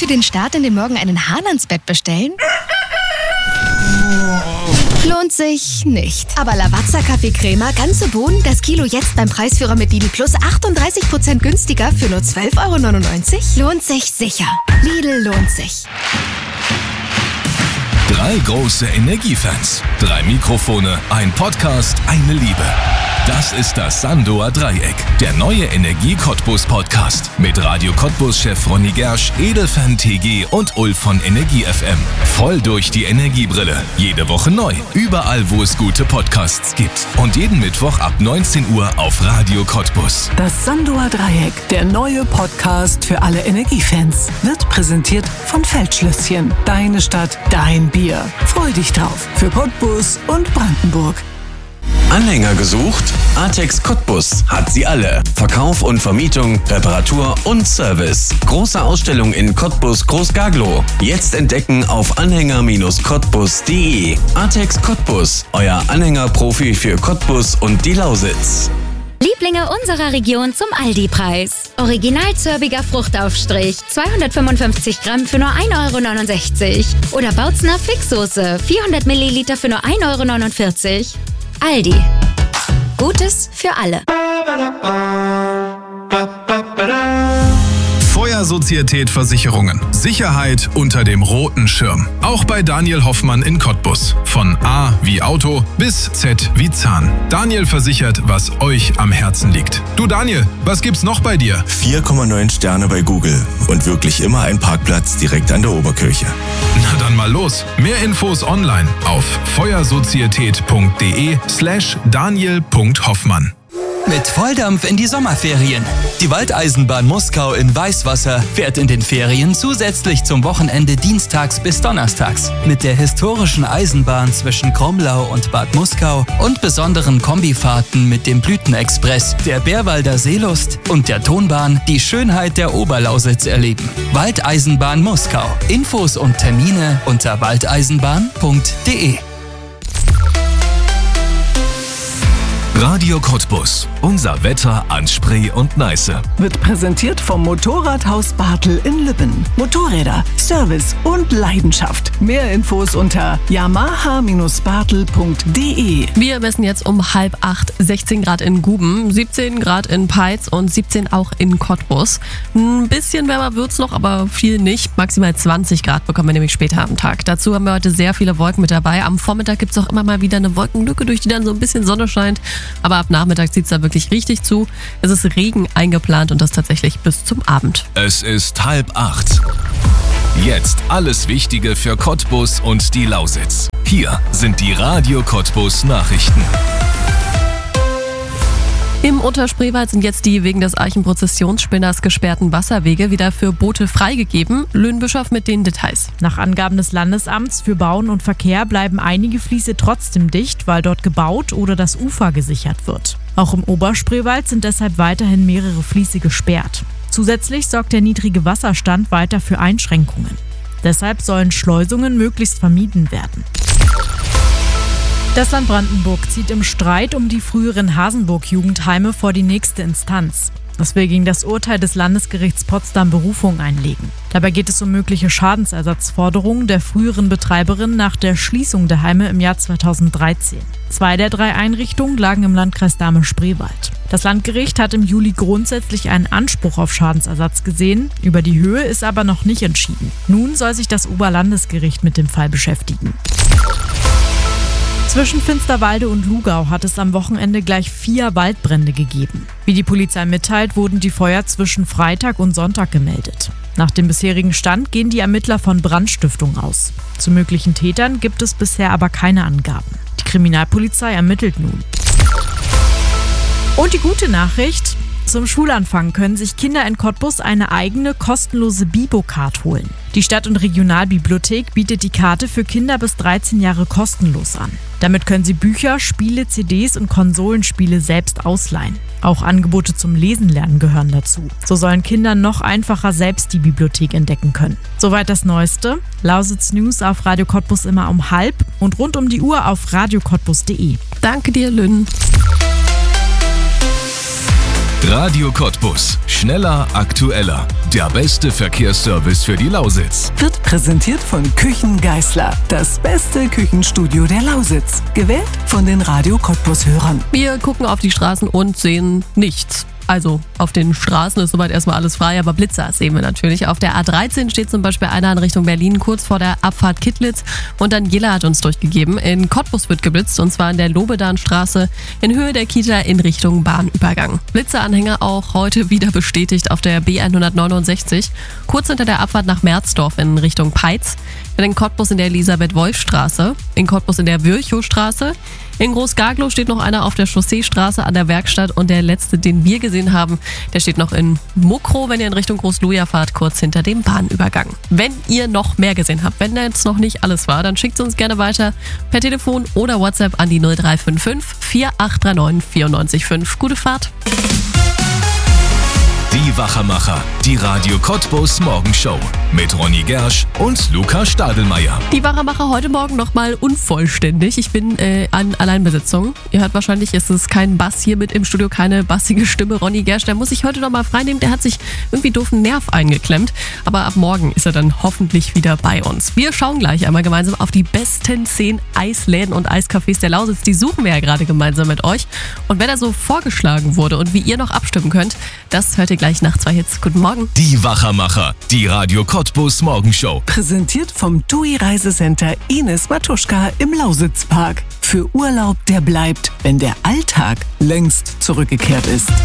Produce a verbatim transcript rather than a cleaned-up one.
für den Start in den Morgen einen Haalandsbett bestellen? Lohnt sich nicht. Aber Lavazza Kaffeecrema, ganze Bohnen, das Kilo jetzt beim Preisführer mit Lidl Plus achtunddreißig Prozent günstiger für nur zwölf Euro neunundneunzig? Lohnt sich sicher. Lidl lohnt sich. Drei große Energiefans, drei Mikrofone, ein Podcast, eine Liebe. Das ist das Sandoer Dreieck, der neue Energie-Cottbus-Podcast mit Radio Cottbus-Chef Ronny Gersch, Edelfan T G und Ulf von Energie F M. Voll durch die Energiebrille. Jede Woche neu. Überall, wo es gute Podcasts gibt. Und jeden Mittwoch ab neunzehn Uhr auf Radio Cottbus. Das Sandoer Dreieck, der neue Podcast für alle Energiefans, wird präsentiert von Feldschlösschen. Deine Stadt, dein Bier. Freu dich drauf. Für Cottbus und Brandenburg. Anhänger gesucht? Artex Cottbus hat sie alle. Verkauf und Vermietung, Reparatur und Service. Große Ausstellung in Cottbus Groß-Gaglow. Jetzt entdecken auf anhänger Cottbus punkt de. Artex Cottbus, euer Anhängerprofi für Cottbus und die Lausitz. Lieblinge unserer Region zum Aldi-Preis. Original zörbiger Fruchtaufstrich, zweihundertfünfundfünfzig Gramm für nur ein Euro neunundsechzig. Oder Bautzner Fixsoße, vierhundert Milliliter für nur ein Euro neunundvierzig. Aldi. Gutes für alle. Feuersozietät Versicherungen. Sicherheit unter dem roten Schirm. Auch bei Daniel Hoffmann in Cottbus. Von A wie Auto bis Z wie Zahn. Daniel versichert, was euch am Herzen liegt. Du Daniel, was gibt's noch bei dir? vier Komma neun Sterne bei Google und wirklich immer ein Parkplatz direkt an der Oberkirche. Na dann mal los. Mehr Infos online auf feuersozietät.de slash daniel.hoffmann. Mit Volldampf in die Sommerferien. Die Waldeisenbahn Muskau in Weißwasser fährt in den Ferien zusätzlich zum Wochenende dienstags bis donnerstags. Mit der historischen Eisenbahn zwischen Kromlau und Bad Muskau und besonderen Kombifahrten mit dem Blütenexpress, der Bärwalder Seelust und der Tonbahn die Schönheit der Oberlausitz erleben. Waldeisenbahn Muskau. Infos und Termine unter waldeisenbahn punkt de. Radio Cottbus. Unser Wetter an Spree und Neiße. Wird präsentiert vom Motorradhaus Bartel in Lübben. Motorräder, Service und Leidenschaft. Mehr Infos unter yamaha bartel punkt de. Wir messen jetzt um halb acht, sechzehn Grad in Guben, siebzehn Grad in Peitz und siebzehn auch in Cottbus. Ein bisschen wärmer wird's noch, aber viel nicht. Maximal zwanzig Grad bekommen wir nämlich später am Tag. Dazu haben wir heute sehr viele Wolken mit dabei. Am Vormittag gibt's auch immer mal wieder eine Wolkenlücke, durch die dann so ein bisschen Sonne scheint. Aber ab Nachmittag zieht es da wirklich richtig zu. Es ist Regen eingeplant und das tatsächlich bis zum Abend. Es ist halb acht. Jetzt alles Wichtige für Cottbus und die Lausitz. Hier sind die Radio Cottbus Nachrichten. Im Unterspreewald sind jetzt die wegen des Eichenprozessionsspinners gesperrten Wasserwege wieder für Boote freigegeben. Löhnbischof mit den Details. Nach Angaben des Landesamts für Bauen und Verkehr bleiben einige Fließe trotzdem dicht, weil dort gebaut oder das Ufer gesichert wird. Auch im Oberspreewald sind deshalb weiterhin mehrere Fließe gesperrt. Zusätzlich sorgt der niedrige Wasserstand weiter für Einschränkungen. Deshalb sollen Schleusungen möglichst vermieden werden. Das Land Brandenburg zieht im Streit um die früheren Hasenburg-Jugendheime vor die nächste Instanz. Es will gegen das Urteil des Landesgerichts Potsdam Berufung einlegen. Dabei geht es um mögliche Schadensersatzforderungen der früheren Betreiberin nach der Schließung der Heime im Jahr zweitausenddreizehn. Zwei der drei Einrichtungen lagen im Landkreis Dahme-Spreewald. Das Landgericht hat im Juli grundsätzlich einen Anspruch auf Schadensersatz gesehen. Über die Höhe ist aber noch nicht entschieden. Nun soll sich das Oberlandesgericht mit dem Fall beschäftigen. Zwischen Finsterwalde und Lugau hat es am Wochenende gleich vier Waldbrände gegeben. Wie die Polizei mitteilt, wurden die Feuer zwischen Freitag und Sonntag gemeldet. Nach dem bisherigen Stand gehen die Ermittler von Brandstiftung aus. Zu möglichen Tätern gibt es bisher aber keine Angaben. Die Kriminalpolizei ermittelt nun. Und die gute Nachricht: Zum Schulanfang können sich Kinder in Cottbus eine eigene kostenlose Bibo-Card holen. Die Stadt- und Regionalbibliothek bietet die Karte für Kinder bis dreizehn Jahre kostenlos an. Damit können sie Bücher, Spiele, C Ds und Konsolenspiele selbst ausleihen. Auch Angebote zum Lesen lernen gehören dazu. So sollen Kinder noch einfacher selbst die Bibliothek entdecken können. Soweit das Neueste. Lausitz News auf Radio Cottbus immer um halb und rund um die Uhr auf radio cottbus punkt de. Danke dir, Lynn. Radio Cottbus. Schneller, aktueller. Der beste Verkehrsservice für die Lausitz. Wird präsentiert von Küchen Geisler. Das beste Küchenstudio der Lausitz. Gewählt von den Radio Cottbus-Hörern. Wir gucken auf die Straßen und sehen nichts. Also auf den Straßen ist soweit erstmal alles frei, aber Blitzer sehen wir natürlich. Auf der A dreizehn steht zum Beispiel einer in Richtung Berlin kurz vor der Abfahrt Kittlitz und Daniela hat uns durchgegeben. In Cottbus wird geblitzt und zwar in der Lobedanstraße in Höhe der Kita in Richtung Bahnübergang. Blitzeranhänger auch heute wieder bestätigt auf der B hundertneunundsechzig, kurz hinter der Abfahrt nach Merzdorf in Richtung Peitz. In Cottbus in der Elisabeth-Wolf-Straße, in Cottbus in der Virchow-Straße. In Groß-Gaglow steht noch einer auf der Chausseestraße an der Werkstatt und der letzte, den wir gesehen haben, der steht noch in Mukrow, wenn ihr in Richtung Groß-Luja fahrt, kurz hinter dem Bahnübergang. Wenn ihr noch mehr gesehen habt, wenn da jetzt noch nicht alles war, dann schickt es uns gerne weiter per Telefon oder WhatsApp an die null drei fünf fünf, vier acht drei neun, vier neun fünf. Gute Fahrt! Die Wachermacher, die Radio Cottbus Morgenshow mit Ronny Gersch und Luca Stadelmeier. Die Wachermacher heute Morgen nochmal unvollständig. Ich bin äh, an Alleinbesetzung. Ihr hört wahrscheinlich, ist es kein Bass hier mit im Studio, keine bassige Stimme. Ronny Gersch, der muss sich heute nochmal freinehmen. Der hat sich irgendwie doofen Nerv eingeklemmt. Aber ab morgen ist er dann hoffentlich wieder bei uns. Wir schauen gleich einmal gemeinsam auf die besten zehn Eisläden und Eiscafés der Lausitz. Die suchen wir ja gerade gemeinsam mit euch. Und wer da so vorgeschlagen wurde und wie ihr noch abstimmen könnt, das hört ihr gleich nach zwei Hits. Guten Morgen. Die Wachermacher, die Radio Cottbus Morgenshow. Präsentiert vom T U I Reisecenter Ines Matuschka im Lausitzpark. Für Urlaub, der bleibt, wenn der Alltag längst zurückgekehrt ist.